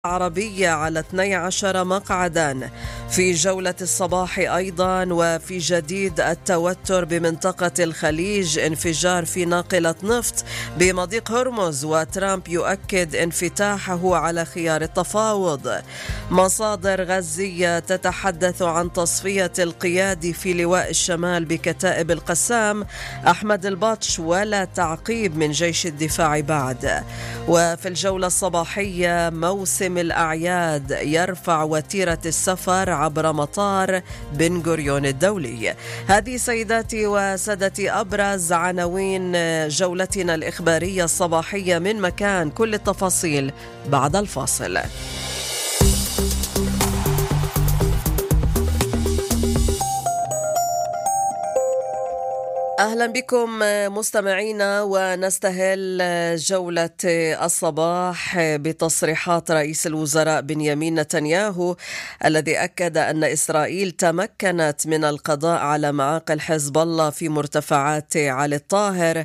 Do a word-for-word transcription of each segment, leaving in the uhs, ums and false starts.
عربية على اثني عشر مقعدا في جولة الصباح أيضا. وفي جديد التوتر بمنطقة الخليج، انفجار في ناقلة نفط بمضيق هرمز وترامب يؤكد انفتاحه على خيار التفاوض. مصادر غزية تتحدث عن تصفية القيادي في لواء الشمال بكتائب القسام أحمد البطش ولا تعقيب من جيش الدفاع بعد. وفي الجولة الصباحية، موسم الأعياد يرفع وتيرة السفر عبر مطار بن غوريون الدولي. هذه سيداتي وسادتي أبرز عناوين جولتنا الإخبارية الصباحية من مكان، كل التفاصيل بعد الفاصل. أهلا بكم مستمعينا، ونستهل جولة الصباح بتصريحات رئيس الوزراء بنيامين نتنياهو الذي أكد أن إسرائيل تمكنت من القضاء على معاقل حزب الله في مرتفعات علي الطاهر،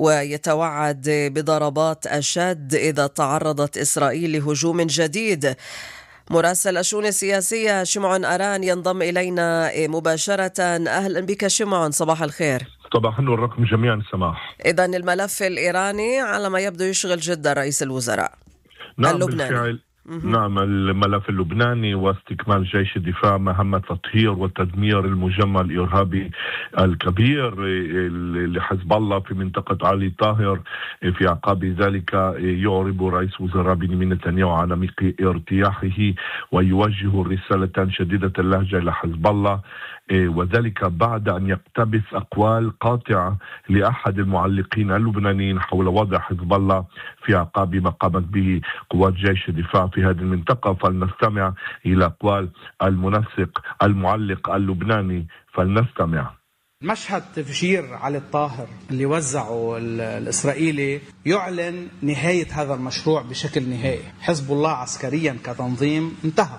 ويتوعد بضربات أشد إذا تعرضت إسرائيل لهجوم جديد. مراسل الشؤون السياسية شمعون أران ينضم إلينا مباشرة. أهلا بك شمعون، صباح الخير. صباح النور لكم جميعا. سماح. إذن الملف الإيراني على ما يبدو يشغل جدا رئيس الوزراء. نعم اللبناني. بالفعل. نعم، الملف اللبناني واستكمال جيش الدفاع مهمة تطهير وتدمير المجمع الإرهابي الكبير لحزب الله في منطقة علي طاهر. في عقاب ذلك يعرب رئيس وزراء بنيامين نتنياهو عن عميق ارتياحه ويوجه رسالة شديدة اللهجة إلى حزب الله، وذلك بعد أن يقتبس أقوال قاطعة لأحد المعلقين اللبنانيين حول وضع حزب الله في عقاب ما قامت به قوات جيش الدفاع في هذه المنطقة. فلنستمع إلى أقوال المنسق المعلق اللبناني، فلنستمع. مشهد تفجير علي الطاهر اللي وزعه الإسرائيلي يعلن نهاية هذا المشروع بشكل نهائي. حزب الله عسكريا كتنظيم انتهى.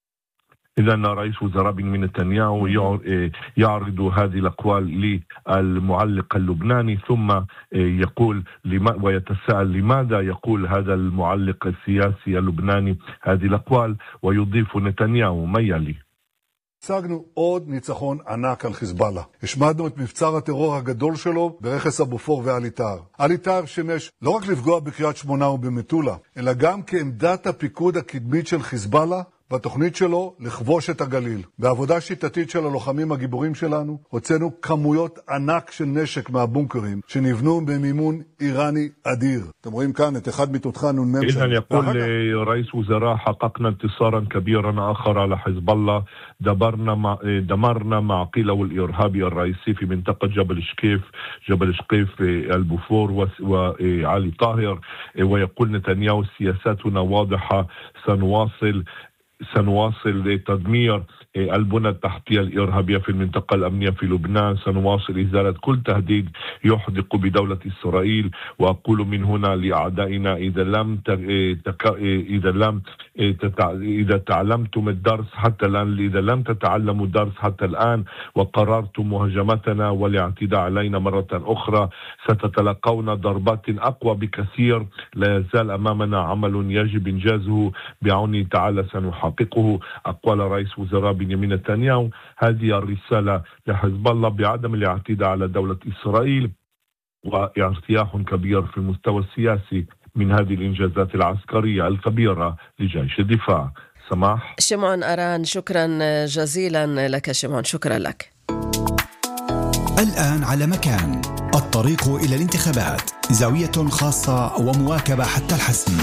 إذا رئيس وزراء بنيامين نتنياهو يعرض هذه الأقوال للمعلق اللبناني، ثم يقول لما ويتساءل لماذا يقول هذا المعلق السياسي اللبناني هذه الأقوال، ويضيف נתניהו מה ילי. השגנו עוד ניצחון ענק על חיזבאללה. השמדנו את מבצר הטרור הגדול שלו ברכס אבופור ועלי תאר. עלי תאר שימש לא רק לפגוע בקריית שמונה ובמטולה, אלא גם כעמדת הפיקוד הקדמית של חיזבאללה בתוכנית שלו לכבוש את הגליל. בעבודה שיטתית של הלוחמים הגיבורים שלנו, הוצאנו כמויות ענק של נשק מהבונקרים שנבנו במימון איראני אדיר. אתם רואים כאן את אחד מתותחי נ"מ. إذن يقول رئيس وزراء حققنا انتصارا كبيرا آخر على حزب الله، دمرنا مع دمرنا معقله الإرهابي الرئيسي في منطقة جبل شقيف جبل شقيف البوفور وعلي طاهر. ويقول نتنياهو سياساتنا واضحة، سنواصل سنواصل تدمير البنى التحتية الإرهابية في المنطقة الأمنية في لبنان، سنواصل إزالة كل تهديد يحدق بدولة إسرائيل. وأقول من هنا لأعدائنا إذا لم تك... إذا لم تتع... إذا تعلمتم الدرس حتى الآن إذا لم تتعلموا الدرس حتى الآن وقررتم مهاجمتنا والاعتداء علينا مرة أخرى، ستتلقون ضربات أقوى بكثير. لا يزال أمامنا عمل يجب إنجازه، بعون تعالى سنحققه. أقوال رئيس وزراء بنيامين نتنياهو. هذه الرسالة لحزب الله بعدم الاعتداء على دولة إسرائيل، وارتياح كبير في المستوى السياسي من هذه الإنجازات العسكرية الكبيرة لجيش الدفاع. سماح. شمعون أران، شكرا جزيلا لك شمعون، شكرا لك. الآن على مكان، الطريق إلى الانتخابات، زاوية خاصة ومواكبة حتى الحسم.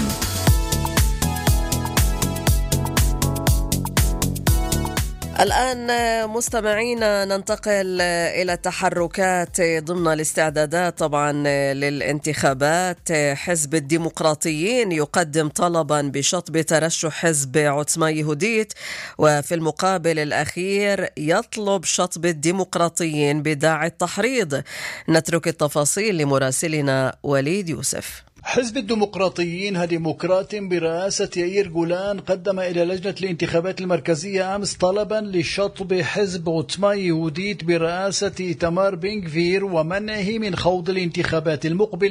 الآن مستمعينا ننتقل إلى التحركات ضمن الاستعدادات طبعا للانتخابات. حزب الديمقراطيين يقدم طلبا بشطب ترشح حزب عتمة يهوديت، وفي المقابل الأخير يطلب شطب الديمقراطيين بداعي التحريض. نترك التفاصيل لمراسلنا وليد يوسف. حزب الديمقراطيين هديمقراط برئاسة يائير جولان قدم إلى لجنة الانتخابات المركزية أمس طلبا لشطب حزب عتمة يهوديت برئاسة إيتمار بن غفير ومنعه من خوض الانتخابات المقبلة.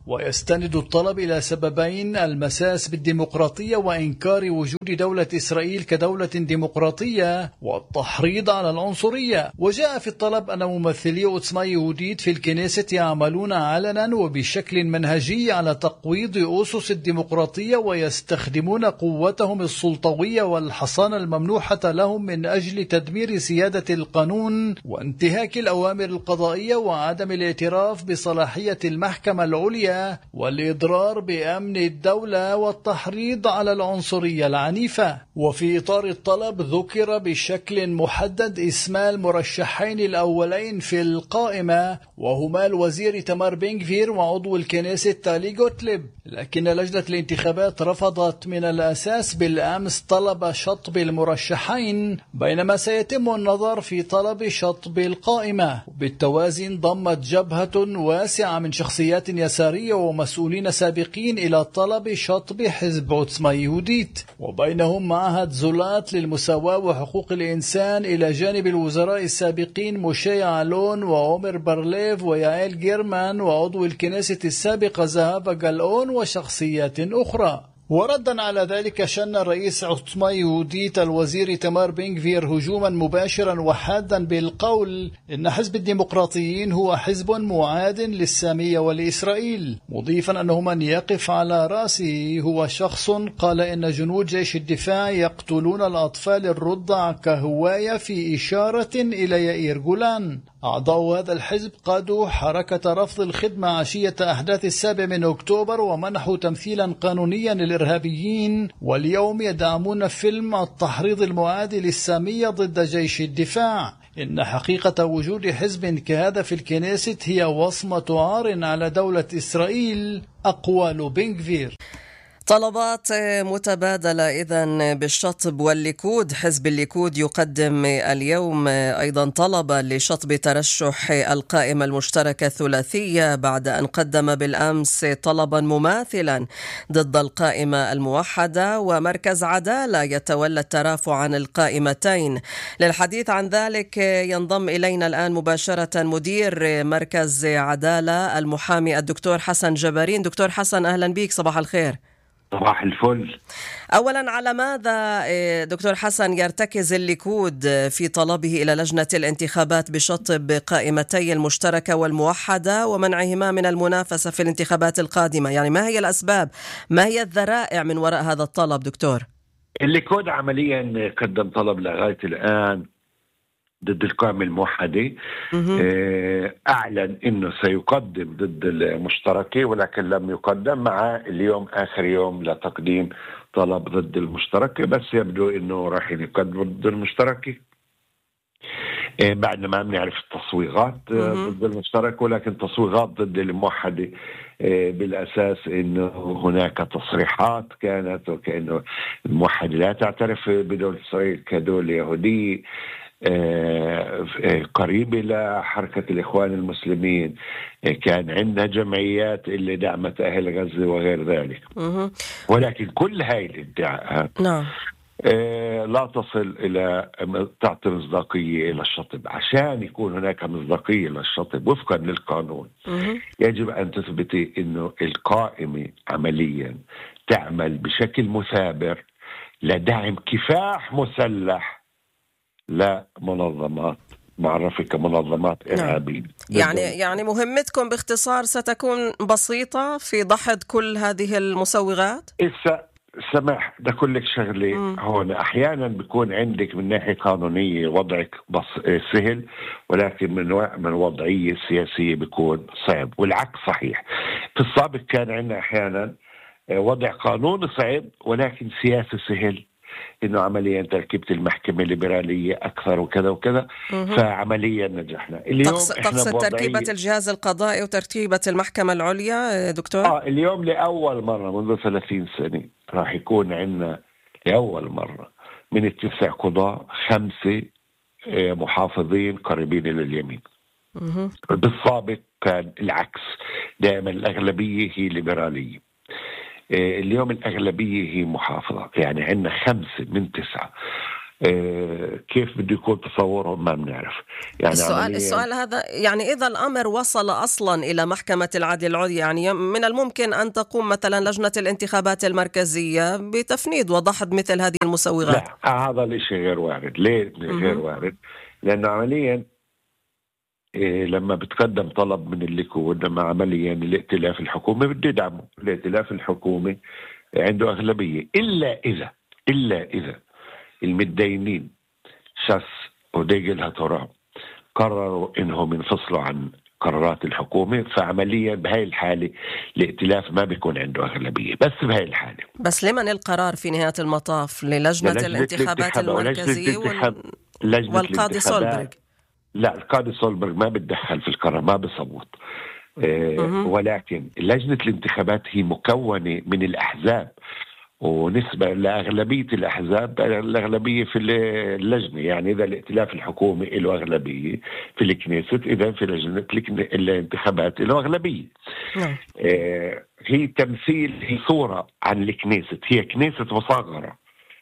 ويستند الطلب إلى سببين: المساس بالديمقراطية وإنكار وجود دولة إسرائيل كدولة ديمقراطية، والتحريض على العنصرية. وجاء في الطلب أن ممثلي عوتما يهوديت في الكنيسة يعملون علنا وبشكل منهجي على تقويض أسس الديمقراطية، ويستخدمون قوتهم السلطوية والحصانة الممنوحة لهم من أجل تدمير سيادة القانون وانتهاك الأوامر القضائية وعدم الاعتراف بصلاحية المحكمة العليا والإضرار بأمن الدولة والتحريض على العنصرية العنيفة. وفي إطار الطلب ذكر بشكل محدد اسما المرشحين الأولين في القائمة، وهما الوزير إيتمار بن غفير وعضو الكنيسة تالي غوتليب، لكن لجنة الانتخابات رفضت من الأساس بالأمس طلب شطب المرشحين، بينما سيتم النظر في طلب شطب القائمة. بالتوازي انضمت جبهة واسعة من شخصيات يسارية ومسؤولين سابقين إلى طلب شطب حزب عوتما يهوديت، وبينهم معهد زولات للمساواة وحقوق الإنسان إلى جانب الوزراء السابقين موشي يعلون وعمر برليف ويعيل جيرمان وعضو الكنيسة السابقة زهابا جالون وشخصيات أخرى. وردا على ذلك شن الرئيس عوتما يهوديت الوزير إيتمار بن غفير هجوما مباشرا وحادا بالقول إن حزب الديمقراطيين هو حزب معاد للسامية ولإسرائيل، مضيفا أنه من يقف على رأسه هو شخص قال إن جنود جيش الدفاع يقتلون الأطفال الرضع كهواية، في إشارة إلى يائير جولان. أعضاء هذا الحزب قادوا حركة رفض الخدمة عشية أحداث السابع من أكتوبر ومنحوا تمثيلا قانونيا للإرهابيين، واليوم يدعمون فيلم التحريض المعادي للسامية ضد جيش الدفاع. إن حقيقة وجود حزب كهذا في الكنيسة هي وصمة عار على دولة إسرائيل، أقوال بن غفير. طلبات متبادلة إذن بالشطب، والليكود حزب الليكود يقدم اليوم أيضا طلبا لشطب ترشح القائمة المشتركة الثلاثية بعد أن قدم بالأمس طلبا مماثلا ضد القائمة الموحدة، ومركز عدالة يتولى الترافع عن القائمتين. للحديث عن ذلك ينضم إلينا الآن مباشرة مدير مركز عدالة المحامي الدكتور حسن جبارين. دكتور حسن أهلا بك، صباح الخير. صباح الفل. أولا، على ماذا دكتور حسن يرتكز الليكود في طلبه إلى لجنة الانتخابات بشطب قائمتي المشتركة والموحدة ومنعهما من المنافسة في الانتخابات القادمة؟ يعني ما هي الأسباب، ما هي الذرائع من وراء هذا الطلب دكتور؟ الليكود عمليا قدم طلب لغاية الآن ضد القائمة الموحدة، أعلن أنه سيقدم ضد المشتركة، ولكن لم يقدم، مع اليوم آخر يوم لتقديم طلب ضد المشتركة، بس يبدو أنه راح يقدم ضد المشتركة بعد ما بنعرف التصويغات ضد المشتركة، ولكن تصويغات ضد الموحدة بالأساس أنه هناك تصريحات كانت وكأنه الموحدة لا تعترف بدولة إسرائيل كدولة يهودية قريبة لحركة الإخوان المسلمين، كان عندها جمعيات اللي دعمت أهل غزة وغير ذلك. ولكن كل هاي الادعاءات نعم لا تصل إلى تعطي مصداقية إلى الشطب. عشان يكون هناك مصداقية للشطب وفقا للقانون يجب أن تثبتي أنه القائمة عمليا تعمل بشكل مثابر لدعم كفاح مسلح لا منظمات معرفة كمنظمات إرهابية. يعني يعني مهمتكم باختصار ستكون بسيطة في دحض كل هذه المسوغات؟ إسا سمح ده كلك شغلة مم. هون أحيانا بيكون عندك من ناحية قانونية وضعك بس سهل، ولكن من من وضعية سياسية بيكون صعب، والعكس صحيح. في السابق كان عندنا أحيانا وضع قانون صعب ولكن سياسة سهل، إنه عمليا تركيبة المحكمة الليبرالية أكثر وكذا وكذا، فعمليا نجحنا. اليوم تقصد تركيبة الجهاز القضائي وتركيبة المحكمة العليا دكتور؟ آه اليوم لأول مرة منذ ثلاثين سنة راح يكون عندنا لأول مرة من التسع قضاء خمسة محافظين قريبين إلى اليمين. بالسابق كان العكس، دائما الأغلبية هي ليبرالية. اليوم الأغلبية هي محافظة، يعني عندنا خمسة من تسعة كيف بده يكون تصورهم ما بنعرف. يعني السؤال السؤال هذا يعني إذا الأمر وصل أصلا إلى محكمة العدل العليا، يعني من الممكن أن تقوم مثلا لجنة الانتخابات المركزية بتفنيد ودحض مثل هذه المسوغات. لا، هذا الشيء غير وارد. ليه غير وارد؟ لأنه عمليا إيه لما بتقدم طلب من الليكود، لما عمليا الائتلاف الحكومي بده يدعمه، الائتلاف الحكومي عنده أغلبية، إلا إذا إلا إذا المتدينين شاس وديجل هاتورام قرروا إنهم ينفصلوا عن قرارات الحكومة، فعمليا بهاي الحالة الائتلاف ما بيكون عنده أغلبية. بس بهاي الحالة بس لمن القرار في نهاية المطاف؟ للجنة الانتخابات المركزية وال... والقاضي سولبرغ؟ لا، القاضي سولبرغ ما بتدخل في القرار، ما بصوت. آه ولكن لجنة الانتخابات هي مكونة من الأحزاب، ونسبة لأغلبية الأحزاب الأغلبية في اللجنة. يعني إذا الائتلاف الحكومي له أغلبية في الكنيست، إذا في لجنة الانتخابات له أغلبية. آه هي تمثيل، هي صورة عن الكنيست، هي كنيست مصغرة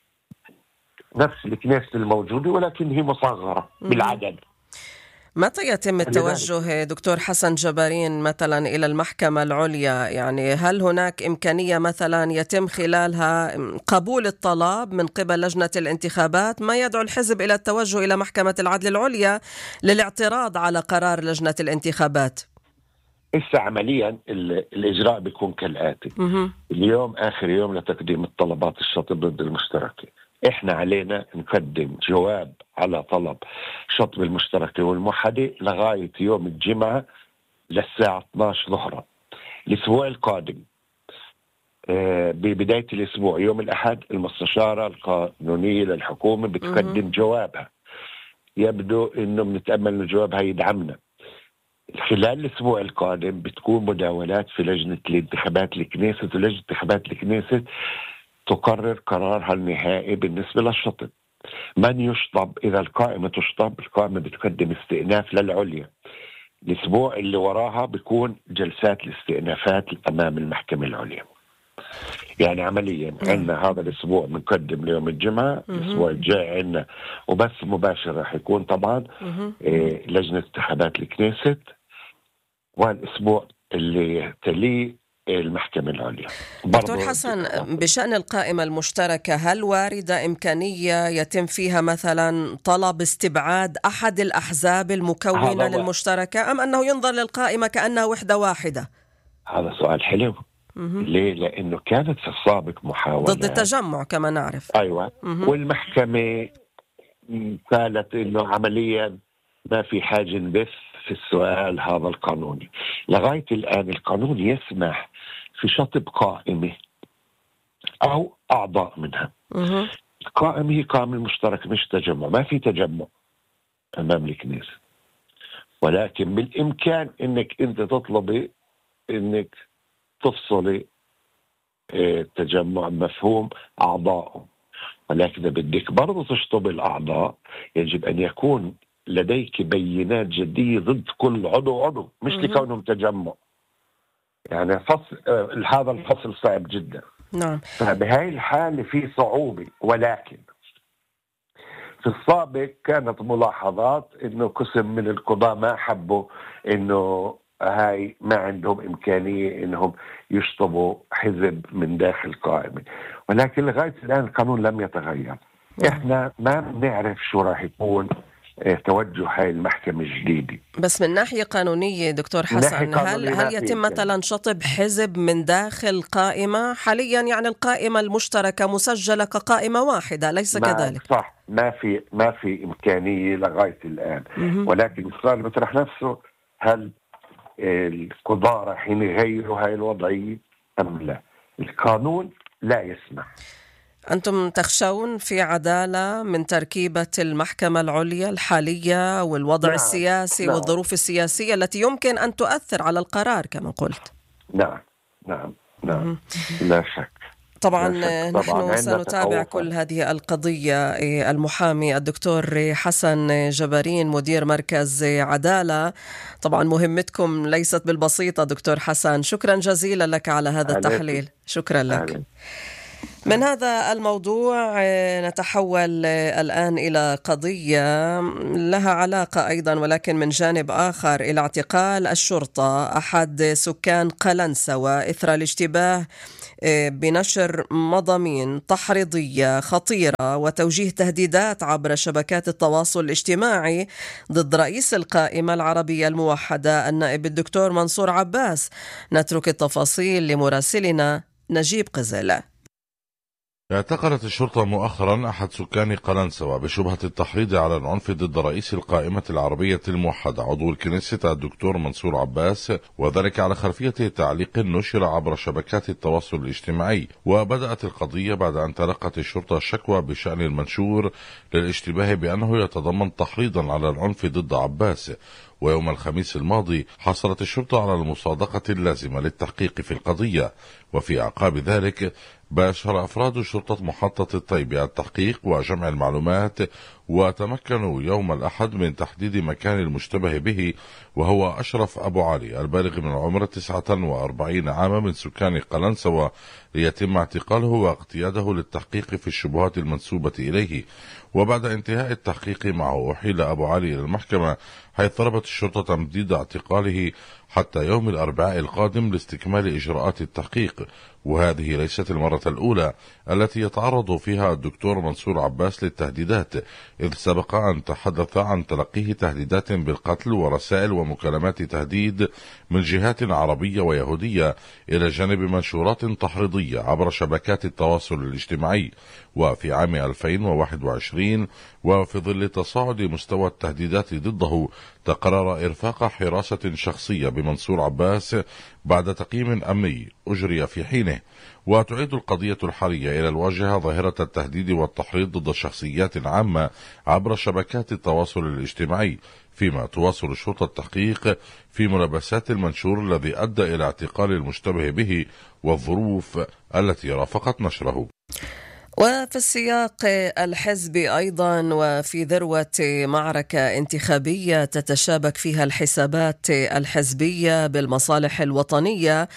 نفس الكنيست الموجودة، ولكن هي مصغرة بالعدد. متى يتم التوجه دكتور حسن جبارين مثلا إلى المحكمة العليا؟ يعني هل هناك إمكانية مثلا يتم خلالها قبول الطلب من قبل لجنة الانتخابات ما يدعو الحزب إلى التوجه إلى محكمة العدل العليا للاعتراض على قرار لجنة الانتخابات؟ إسا عمليا الإجراء بيكون كالآتي. اليوم آخر يوم لتقديم الطلبات الشطب ضد المشتركة. إحنا علينا نقدم جواب على طلب شطب المشتركة والموحدة لغاية يوم الجمعة للساعة اثنتي عشرة ظهرا الأسبوع القادم. آه ببداية الأسبوع يوم الأحد المستشارة القانونية للحكومة بتقدم جوابها. يبدو إنه بنتأمل إنه جوابها يدعمنا. خلال الأسبوع القادم بتكون مداولات في لجنة الانتخابات الكنيست، ولجنة انتخابات الكنيست تقرر قرارها النهائي بالنسبة للشطب. من يشطب؟ إذا القائمة تشطب، القائمة بتقدم استئناف للعليا. الأسبوع اللي وراها بيكون جلسات الاستئنافات أمام المحكمة العليا. يعني عمليا عندنا هذا الأسبوع بنقدم ليوم الجمعة، الأسبوع الجاي عندنا وبس مباشر رح يكون طبعا إيه لجنة انتخابات الكنيست، والأسبوع اللي تليه المحكمة العليا. دكتور حسن، بشأن القائمة المشتركة، هل واردة إمكانية يتم فيها مثلا طلب استبعاد أحد الأحزاب المكونة للمشتركة، أم أنه ينظر للقائمة كأنها وحدة واحدة؟ هذا سؤال حلو. مه. ليه؟ لأنه كانت في السابق محاولة ضد التجمع كما نعرف. أيوة. مه. والمحكمة قالت إنه عمليا ما في حاجة نبث في السؤال هذا القانوني. لغاية الآن القانون يسمح في شطب قائمة أو أعضاء منها. أه. القائمة هي قائمة المشترك مش تجمع، ما في تجمع أمام الكنيسة، ولكن بالإمكان إنك أنت تطلبي إنك تفصلي التجمع مفهوم أعضائهم. ولكن إذا بدك برضو تشطب الأعضاء يجب أن يكون لديك بينات جدية ضد كل عضو عضو، مش لكونهم تجمع. يعني فصل آه هذا الفصل صعب جدا. نعم. فبهاي الحالة في صعوبة. ولكن في السابق كانت ملاحظات إنه قسم من القضاة ما حبوا إنه هاي ما عندهم إمكانية إنهم يشطبوا حزب من داخل قائمة. ولكن لغاية الآن القانون لم يتغير. إحنا ما بنعرف شو راح يكون توجه هاي المحكمة الجديدة. بس من ناحية قانونية دكتور حسن، هل هل يتم مثلا شطب حزب من داخل قائمة حاليا؟ يعني القائمة المشتركة مسجلة كقائمة واحدة، أليس كذلك؟ صح، ما في ما في إمكانية لغاية الآن. م- ولكن السؤال بيطرح نفسه، هل القضاء راح يغيروا هاي الوضعية أم لا؟ القانون لا يسمح. أنتم تخشون في عدالة من تركيبة المحكمة العليا الحالية والوضع نعم. السياسي نعم. والظروف السياسية التي يمكن أن تؤثر على القرار كما قلت. نعم نعم نعم لا شك. طبعا نحن سنتابع كل هذه القضية. المحامي الدكتور حسن جبارين مدير مركز عدالة، طبعا مهمتكم ليست بالبسيطة دكتور حسن، شكرا جزيلا لك على هذا التحليل. شكرا لك. من هذا الموضوع نتحول الآن إلى قضية لها علاقة أيضا ولكن من جانب آخر إلى اعتقال الشرطة أحد سكان قلنسوة إثر الاشتباه بنشر مضامين تحريضية خطيرة وتوجيه تهديدات عبر شبكات التواصل الاجتماعي ضد رئيس القائمة العربية الموحدة النائب الدكتور منصور عباس. نترك التفاصيل لمراسلنا نجيب قزلة. اعتقلت الشرطة مؤخرا أحد سكان قلنسوة بشبهة التحريض على العنف ضد رئيس القائمة العربية الموحدة عضو الكنيسة الدكتور منصور عباس، وذلك على خلفية تعليق نشر عبر شبكات التواصل الاجتماعي. وبدأت القضية بعد أن تلقت الشرطة شكوى بشأن المنشور للاشتباه بأنه يتضمن تحريضا على العنف ضد عباس. ويوم الخميس الماضي حصلت الشرطة على المصادقة اللازمة للتحقيق في القضية، وفي أعقاب ذلك باشر أفراد شرطة محطة الطيبة التحقيق وجمع المعلومات، وتمكنوا يوم الأحد من تحديد مكان المشتبه به، وهو أشرف أبو علي البالغ من العمر تسعة وأربعين عاما من سكان قلنسوة، ليتم اعتقاله واقتياده للتحقيق في الشبهات المنسوبة إليه. وبعد انتهاء التحقيق معه أحيل أبو علي إلى المحكمة، حيث طلبت الشرطة تمديد اعتقاله حتى يوم الأربعاء القادم لاستكمال إجراءات التحقيق. وهذه ليست المرة الأولى التي يتعرض فيها الدكتور منصور عباس للتهديدات، إذ سبق أن تحدث عن تلقيه تهديدات بالقتل ورسائل ومكالمات تهديد من جهات عربية ويهودية، إلى جانب منشورات تحريضية عبر شبكات التواصل الاجتماعي. وفي عام ألفين وواحد وعشرين وفي ظل تصاعد مستوى التهديدات ضده، تقرر إرفاق حراسة شخصية بمنصور عباس بعد تقييم أمني أجري في حينه. وتعيد القضية الحالية إلى الواجهة ظاهرة التهديد والتحريض ضد شخصيات عامة عبر شبكات التواصل الاجتماعي، فيما تواصل الشرطة التحقيق في ملابسات المنشور الذي أدى إلى اعتقال المشتبه به والظروف التي رافقت نشره. وفي السياق الحزبي أيضا وفي ذروة معركة انتخابية تتشابك فيها الحسابات الحزبية بالمصالح الوطنية،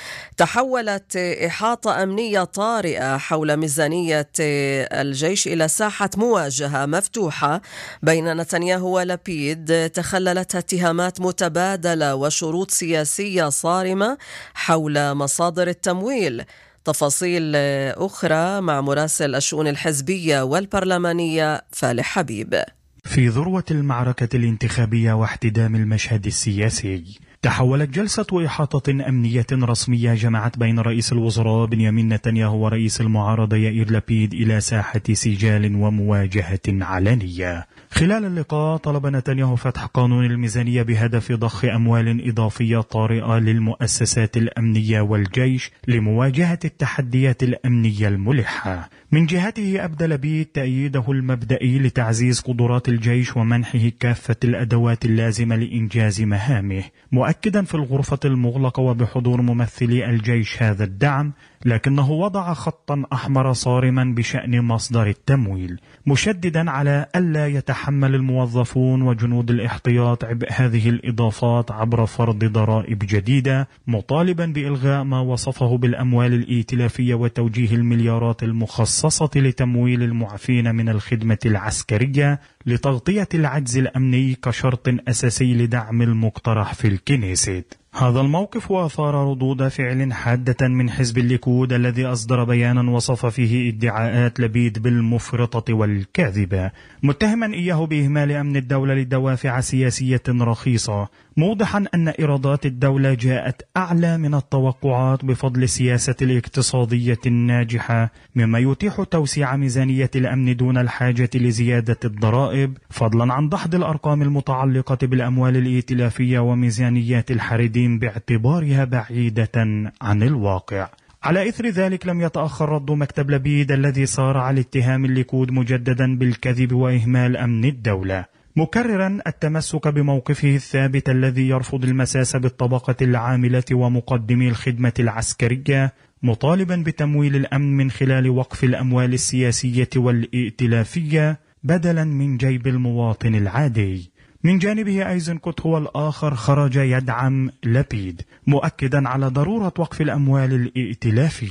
تحولت إحاطة أمنية طارئة حول ميزانية الجيش إلى ساحة مواجهة مفتوحة بين نتنياهو ولبيد، تخللتها اتهامات متبادلة وشروط سياسية صارمة حول مصادر التمويل. تفاصيل أخرى مع مراسل الشؤون الحزبية والبرلمانية فالح حبيب. في ذروة المعركة الانتخابية واحتدام المشهد السياسي، تحولت جلسة إحاطة أمنية رسمية جمعت بين رئيس الوزراء بنيامين نتنياهو ورئيس المعارضة يائير لبيد إلى ساحة سجال ومواجهة علنية. خلال اللقاء طلب نتنياهو فتح قانون الميزانية بهدف ضخ أموال إضافية طارئة للمؤسسات الأمنية والجيش لمواجهة التحديات الأمنية الملحة. من جهته أبدى لبيد تأييده المبدئي لتعزيز قدرات الجيش ومنحه كافة الأدوات اللازمة لإنجاز مهامه، مؤكدا في الغرفة المغلقة وبحضور ممثلي الجيش هذا الدعم، لكنه وضع خطا أحمر صارما بشأن مصدر التمويل، مشددا على ألا يتحمل الموظفون وجنود الاحتياط عبء هذه الإضافات عبر فرض ضرائب جديدة، مطالبا بإلغاء ما وصفه بالأموال الائتلافية وتوجيه المليارات المخصصة لتمويل المعفين من الخدمة العسكرية لتغطية العجز الأمني كشرط أساسي لدعم المقترح في الكنيسة. هذا الموقف وأثار ردود فعل حادة من حزب الليكود الذي أصدر بيانا وصف فيه ادعاءات لبيد بالمفرطة والكاذبة، متهما إياه بإهمال أمن الدولة لدوافع سياسية رخيصة، موضحا أن إيرادات الدولة جاءت أعلى من التوقعات بفضل السياسة الاقتصادية الناجحة، مما يتيح توسيع ميزانية الأمن دون الحاجة لزيادة الضرائب، فضلا عن دحض الأرقام المتعلقة بالأموال الائتلافية وميزانيات الحريدين باعتبارها بعيدة عن الواقع. على إثر ذلك لم يتأخر رد مكتب لبيد الذي صارع لاتهام الليكود مجددا بالكذب وإهمال أمن الدولة، مكررا التمسك بموقفه الثابت الذي يرفض المساس بالطبقة العاملة ومقدمي الخدمة العسكرية، مطالبا بتمويل الأمن من خلال وقف الأموال السياسية والائتلافية بدلا من جيب المواطن العادي. من جانبه أيزنكوت هو الآخر خرج يدعم لبيد، مؤكدا على ضرورة وقف الأموال الائتلافية.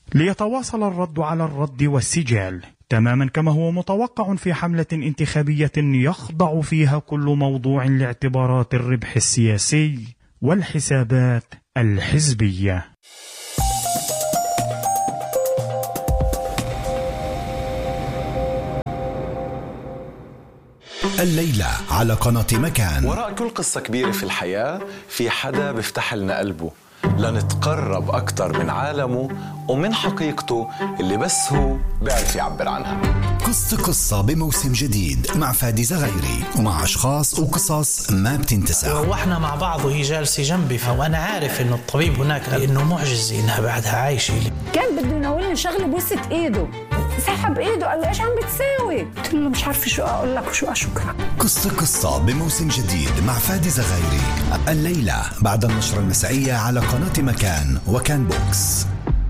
ليتواصل الرد على الرد والسجال، تماما كما هو متوقع في حملة انتخابية يخضع فيها كل موضوع لاعتبارات الربح السياسي والحسابات الحزبية. الليلة على قناة مكان. وراء كل قصة كبيرة في الحياة في حدا بيفتح لنا قلبه لنتقرب أكتر من عالمه ومن حقيقته اللي بس هو بيعرف يعبر عنها. قصة قصة بموسم جديد مع فادي زغيري ومع أشخاص وقصص ما بتنتسى. وإحنا مع بعض وهي جالسة جنبي، وأنا عارف إنه الطبيب هناك قال إنه معجزة إنها بعدها عايشة. كان بده يناولني شغلة بوسة إيده، سحب إيده قال لي إيش عم بتساوي؟ قلت له مش عارفة شو أقول لك وشو أشكرك. قصة قصة بموسم جديد مع فادي زغيري الليلة بعد النشرة المسائية على قناة مكان وكان بوكس.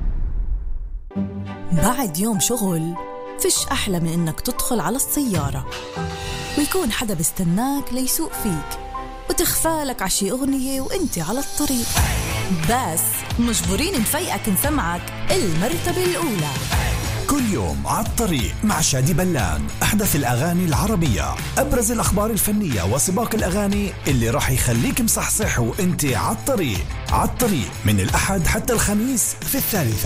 بعد يوم شغل فيش أحلى من إنك تدخل على السيارة ويكون حدا بيستناك ليسوق فيك وتخفالك عشي أغنية وإنت على الطريق، بس مجبورين نفيقك نسمعك المرتبة الأولى. كل يوم على الطريق مع شادي بلان، أحدث الأغاني العربية، أبرز الأخبار الفنية وسباق الأغاني اللي راح يخليك مصحصح وإنت على الطريق. على الطريق من الأحد حتى الخميس في الثالثة.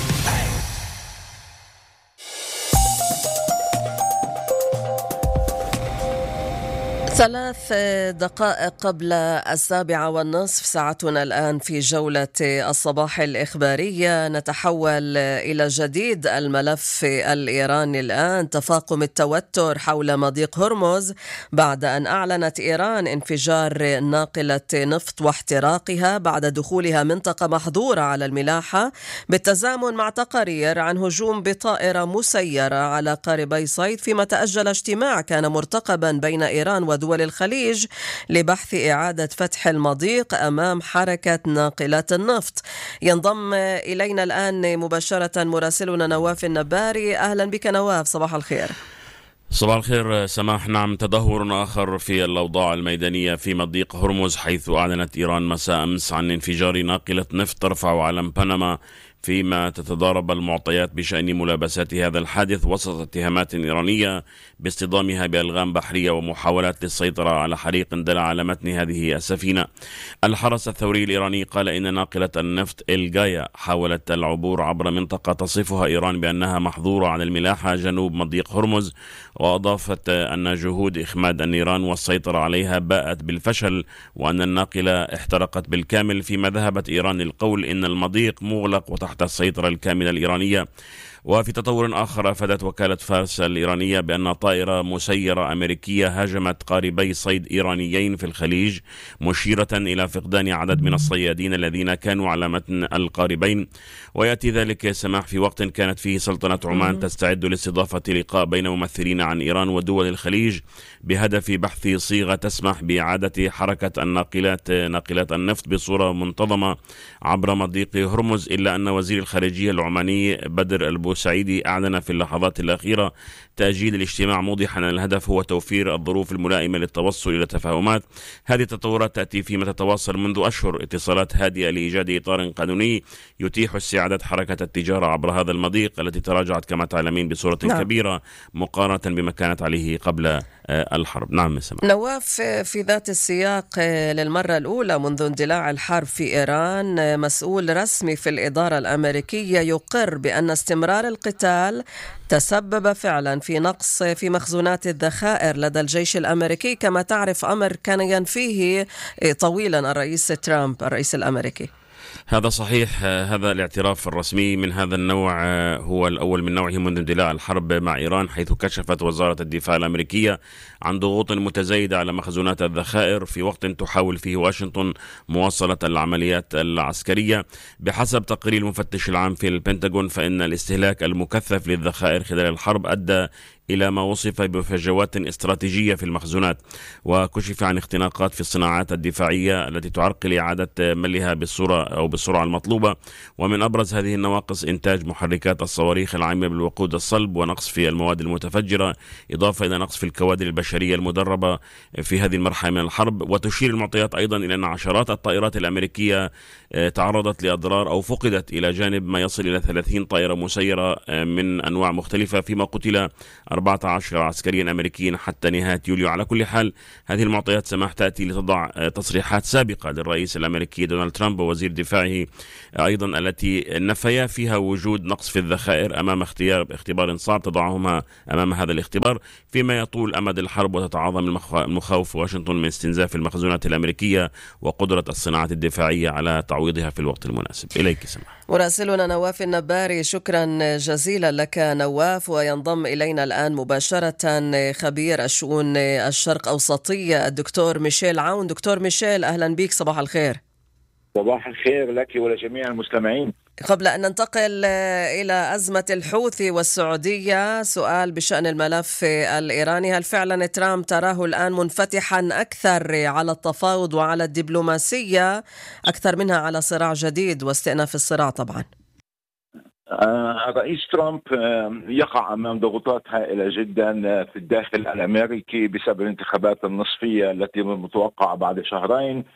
ثلاث دقائق قبل السابعة والنصف ساعتنا الآن في جولة الصباح الإخبارية. نتحول إلى جديد الملف الإيراني الآن، تفاقم التوتر حول مضيق هرمز بعد أن أعلنت إيران انفجار ناقلة نفط واحتراقها بعد دخولها منطقة محظورة على الملاحة، بالتزامن مع تقارير عن هجوم بطائرة مسيرة على قاربي صيد، فيما تأجل اجتماع كان مرتقبا بين إيران ودول دول الخليج لبحث إعادة فتح المضيق أمام حركة ناقلات النفط. ينضم إلينا الآن مباشرة مراسلنا نواف النباري. أهلا بك نواف، صباح الخير. صباح الخير سماح. نعم، تدهور آخر في الأوضاع الميدانية في مضيق هرمز، حيث أعلنت إيران مساء أمس عن انفجار ناقلة نفط ترفع علم بنما، فيما تتضارب المعطيات بشأن ملابسات هذا الحادث وسط اتهامات إيرانية باصطدامها بألغام بحرية ومحاولات للسيطرة على حريق اندلع على متن هذه السفينة. الحرس الثوري الإيراني قال إن ناقلة النفط الجايا حاولت العبور عبر منطقة تصفها إيران بأنها محظورة على الملاحة جنوب مضيق هرمز، وأضافت أن جهود إخماد النيران والسيطرة عليها باءت بالفشل وأن الناقلة احترقت بالكامل، فيما ذهبت إيران للقول إن المضيق مغلق وتحت السيطرة الكاملة الإيرانية. وفي تطور آخر أفادت وكالة فارس الإيرانية بأن طائرة مسيرة أمريكية هاجمت قاربي صيد إيرانيين في الخليج، مشيرة إلى فقدان عدد من الصيادين الذين كانوا على متن القاربين. ويأتي ذلك سماح في وقت كانت فيه سلطنة عمان تستعد لاستضافة لقاء بين ممثلين عن إيران ودول الخليج بهدف بحث صيغة تسمح بإعادة حركة الناقلات ناقلات النفط بصورة منتظمة عبر مضيق هرمز، إلا أن وزير الخارجية العماني بدر البوسعيدي أعلن في اللحظات الأخيرة تأجيل الاجتماع، موضحا أن الهدف هو توفير الظروف الملائمة للتوصل إلى تفاهمات. هذه التطورات تأتي فيما تتواصل منذ أشهر اتصالات هادئة لإيجاد إطار قانوني يتيح استعادة حركة التجارة عبر هذا المضيق التي تراجعت كما تعلمين بصورة نعم. كبيرة مقارنة بما كانت عليه قبل الحرب. نعم سمع. نواف، في ذات السياق للمرة الأولى منذ اندلاع الحرب في إيران، مسؤول رسمي في الإدارة الأمريكية يقر بأن استمرار القتال تسبب فعلا في نقص في مخزونات الذخائر لدى الجيش الأمريكي، كما تعرف أمر كان ينفيه طويلا الرئيس ترامب الرئيس الأمريكي. هذا صحيح. هذا الاعتراف الرسمي من هذا النوع هو الأول من نوعه منذ اندلاع الحرب مع إيران، حيث كشفت وزارة الدفاع الأمريكية عن ضغوط متزايدة على مخزونات الذخائر في وقت تحاول فيه واشنطن مواصلة العمليات العسكرية. بحسب تقرير المفتش العام في البنتاغون، فإن الاستهلاك المكثف للذخائر خلال الحرب أدى إلى ما وصف بفجوات استراتيجية في المخزونات، وكشف عن اختناقات في الصناعات الدفاعية التي تعرقل إعادة ملها بالصورة أو بالسرعة المطلوبة. ومن أبرز هذه النواقص إنتاج محركات الصواريخ العاملة بالوقود الصلب، ونقص في المواد المتفجرة، إضافة إلى نقص في الكوادر البشرية المدربة في هذه المرحلة من الحرب. وتشير المعطيات أيضا إلى أن عشرات الطائرات الأمريكية تعرضت لأضرار أو فقدت، إلى جانب ما يصل إلى ثلاثين طائرة مسيرة من أنواع مختلفة، فيما قتل أربعة عشر عسكريا أمريكيا حتى نهاية يوليو. على كل حال هذه المعطيات سماح تأتي لتضع تصريحات سابقة للرئيس الأمريكي دونالد ترامب ووزير دفاعه أيضا التي نفيا فيها وجود نقص في الذخائر أمام اختيار اختبار صعب تضعهما أمام هذا الاختبار، فيما يطول أمد الحرب وتتعاظم المخاوف واشنطن من استنزاف المخزونات الأمريكية وقدرة الصناعات الدفاعية على تعويضها في الوقت المناسب. إليك سماح. مراسلنا نواف النباري، شكرا جزيلا لك نواف. وينضم إلينا الآن مباشرة خبير الشؤون الشرق أوسطية الدكتور ميشيل عون. دكتور ميشيل، أهلا بك، صباح الخير. صباح الخير لك ولجميع المستمعين. قبل أن ننتقل إلى أزمة الحوثي والسعودية، سؤال بشأن الملف الإيراني. هل فعلا ترامب تراه الآن منفتحا أكثر على التفاوض وعلى الدبلوماسية أكثر منها على صراع جديد واستئناف الصراع؟ طبعا الرئيس ترامب يقع أمام ضغوطات هائلة جدا في الداخل الأمريكي بسبب الانتخابات النصفية التي متوقعة بعد شهرين.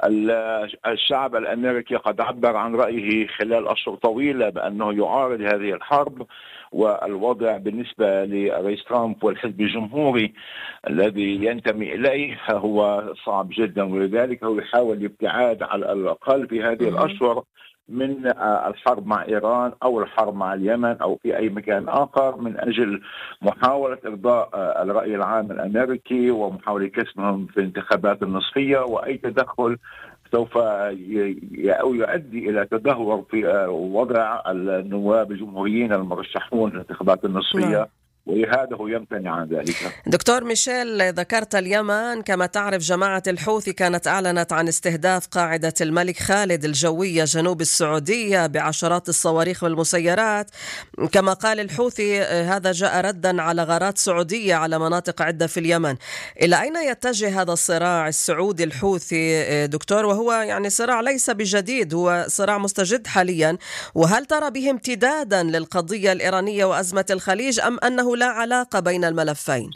الشعب الأمريكي قد عبر عن رأيه خلال أشهر طويلة بأنه يعارض هذه الحرب، والوضع بالنسبة لرئيس ترامب والحزب الجمهوري الذي ينتمي إليه هو صعب جدا، ولذلك هو يحاول الابتعاد على الأقل في هذه الأشهر من الحرب مع إيران أو الحرب مع اليمن أو في أي مكان آخر، من أجل محاولة إرضاء الرأي العام الأمريكي ومحاولة كسبهم في الانتخابات النصفية. وأي تدخل سوف يؤدي إلى تدهور في وضع النواب الجمهوريين المرشحون للانتخابات النصفية، ولهذا هو يمتنع عن ذلك. دكتور ميشيل، ذكرت اليمن. كما تعرف جماعة الحوثي كانت أعلنت عن استهداف قاعدة الملك خالد الجوية جنوب السعودية بعشرات الصواريخ والمسيرات. كما قال الحوثي هذا جاء ردا على غارات سعودية على مناطق عدة في اليمن. إلى أين يتجه هذا الصراع السعودي الحوثي دكتور، وهو يعني صراع ليس بجديد، هو صراع مستجد حاليا؟ وهل ترى به امتدادا للقضية الإيرانية وأزمة الخليج، أم أنه لا علاقة بين الملفين؟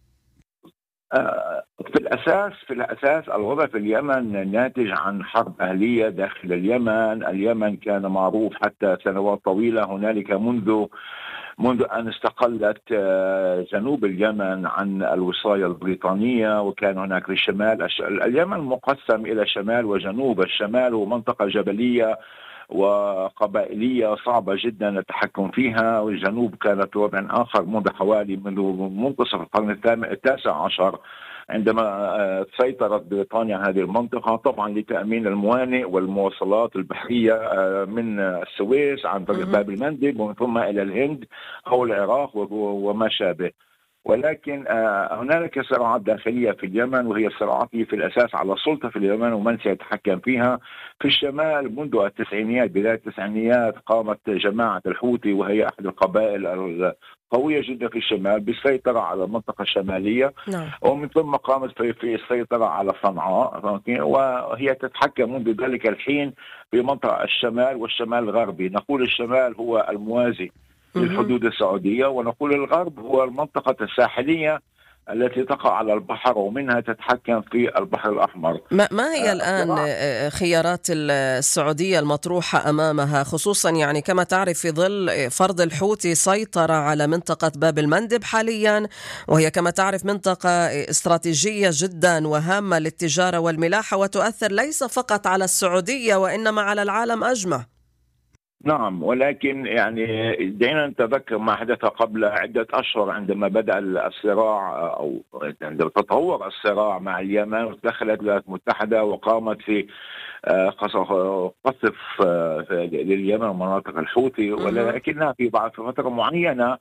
في الأساس في الأساس الوضع في اليمن ناتج عن حرب أهلية داخل اليمن. اليمن كان معروف حتى سنوات طويلة هنالك منذ منذ أن استقلت جنوب اليمن عن الوصاية البريطانية، وكان هناك في الشمال اليمن مقسم إلى شمال وجنوب. الشمال هو منطقة جبلية وقبائلية صعبة جدا التحكم فيها، والجنوب كانت وضع آخر منذ حوالي منذ منتصف القرن التاسع عشر عندما سيطرت بريطانيا هذه المنطقة، طبعا لتأمين الموانئ والمواصلات البحرية من السويس عن طريق باب المندب ومن ثم إلى الهند أو العراق وما شابه. ولكن هنالك صراعات داخلية في اليمن، وهي الصراعات في الأساس على السلطة في اليمن ومن سيتحكم فيها. في الشمال منذ التسعينيات، بداية التسعينيات، قامت جماعة الحوثي وهي أحد القبائل القوية جدا في الشمال بالسيطرة على المنطقة الشمالية، نعم. ومن ثم قامت في, في السيطرة على صنعاء، وهي تتحكم منذ ذلك الحين في منطقة الشمال والشمال الغربي. نقول الشمال هو الموازي للحدود السعودية، ونقول الغرب هو المنطقة الساحلية التي تقع على البحر ومنها تتحكم في البحر الأحمر. ما, ما هي الآن خيارات السعودية المطروحة أمامها، خصوصا يعني كما تعرف في ظل فرض الحوثي سيطرة على منطقة باب المندب حاليا، وهي كما تعرف منطقة استراتيجية جدا وهامة للتجارة والملاحة، وتؤثر ليس فقط على السعودية وإنما على العالم أجمع. نعم، ولكن يعني دعينا نتذكر ما حدث قبل عدة أشهر عندما بدأ الصراع أو عندما تطور الصراع مع اليمن، ودخلت الولايات المتحدة وقامت في قصف لليمن ومناطق الحوثي، ولكنها في بعض فترة معينة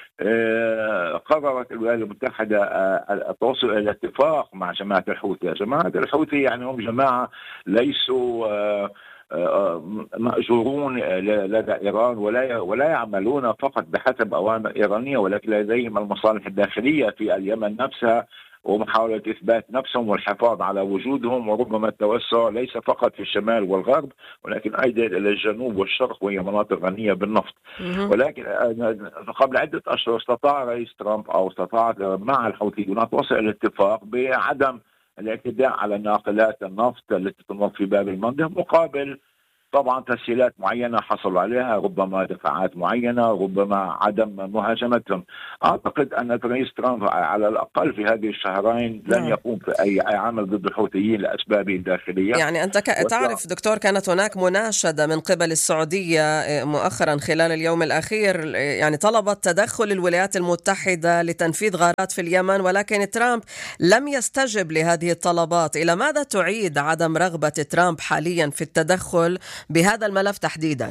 قررت الولايات المتحدة التوصل إلى اتفاق مع جماعة الحوثي. جماعة الحوثي يعني هم جماعة ليسوا مأجورون لدى إيران ولا ولا يعملون فقط بحسب أوامر إيرانية، ولكن لديهم المصالح الداخلية في اليمن نفسها ومحاولة إثبات نفسهم والحفاظ على وجودهم، وربما التوسع ليس فقط في الشمال والغرب ولكن أيضا إلى الجنوب والشرق وهي مناطق غنية بالنفط. ولكن قبل عدة أشهر استطاع رئيس ترامب أو استطاعت مع الحوثيون أن توصل إلى اتفاق بعدم الاعتداء على ناقلات النفط التي تمر في باب المندب، مقابل طبعا تسهيلات معينة حصلوا عليها، ربما دفعات معينة، ربما عدم مهاجمتهم. أعتقد أن رئيس ترامب على الأقل في هذه الشهرين لن نعم. يقوم في أي عمل ضد الحوثيين لأسبابه الداخلية. يعني أنت تعرف دكتور كانت هناك مناشدة من قبل السعودية مؤخرا خلال اليوم الأخير، يعني طلبت تدخل الولايات المتحدة لتنفيذ غارات في اليمن، ولكن ترامب لم يستجب لهذه الطلبات. إلى ماذا تعيد عدم رغبة ترامب حاليا في التدخل بهذا الملف تحديدا؟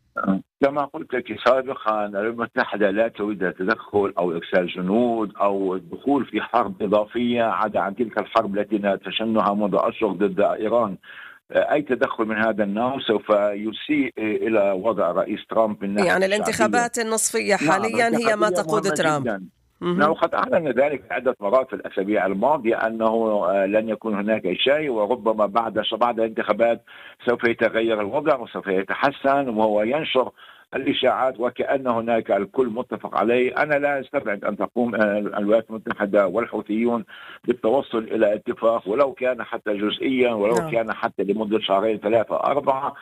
كما قلت لك سابقا الولايات المتحدة لا تريد التدخل أو إرسال جنود أو الدخول في حرب إضافية عدا عن تلك الحرب التي تشنها منذ أشهر ضد إيران. أي تدخل من هذا النوع سوف يسيء إلى وضع رئيس ترامب من يعني الانتخابات النصفية حاليا نعم. هي ما تقود ترامب. نعم، وقد أعلن ذلك عدة مرات في الأسابيع الماضية أنه لن يكون هناك شيء، وربما بعد بعد الانتخابات سوف يتغير الوضع وسوف يتحسن، وهو ينشر الإشاعات وكأن هناك الكل متفق عليه. أنا لا أستبعد أن تقوم الولايات المتحدة والحوثيون بالتوصل إلى اتفاق ولو كان حتى جزئيا، ولو نعم. كان حتى لمدة شهرين ثلاثة أربعة